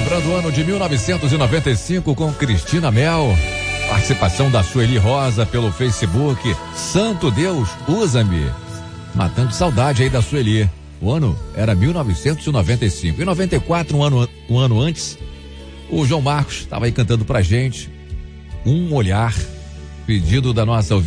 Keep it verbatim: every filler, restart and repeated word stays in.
Lembrando o ano de mil novecentos e noventa e cinco com Cristina Mel. Participação da Sueli Rosa pelo Facebook. Santo Deus, usa-me. Matando saudade aí da Sueli. O ano era mil novecentos e noventa e cinco. Em noventa e quatro, um ano, um ano antes, o João Marcos estava aí cantando pra gente Um Olhar, pedido da nossa ouvinte